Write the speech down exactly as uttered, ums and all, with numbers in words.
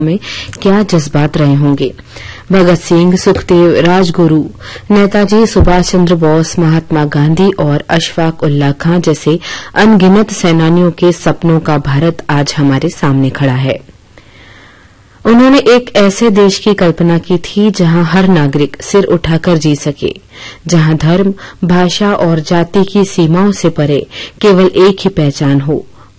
में क्या जज्बात रहे होंगे। भगत सिंह, सुखदेव, राजगुरु, नेताजी सुभाष चंद्र बोस, महात्मा गांधी और अशफाक उल्लाह खां जैसे अनगिनत सेनानियों के सपनों का भारत आज हमारे सामने खड़ा है। उन्होंने एक ऐसे देश की कल्पना की थी जहां हर नागरिक सिर उठाकर जी सके, जहां धर्म, भाषा और जाति की सीमाओं से परे केवल एक ही पहचान हो,